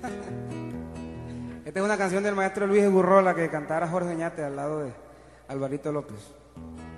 Esta es una canción del maestro Luis Gurrola que cantara Jorge Oñate al lado de Alvarito López.